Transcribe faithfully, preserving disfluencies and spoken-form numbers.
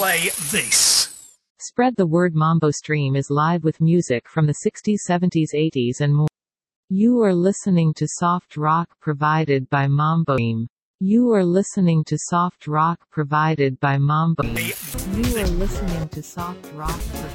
play this. Spread the word. Mambo Stream is live with music from the sixties, seventies, eighties and more. You are listening to soft rock provided by Mambo Stream. You are listening to soft rock provided by Mambo. You are listening to soft rock.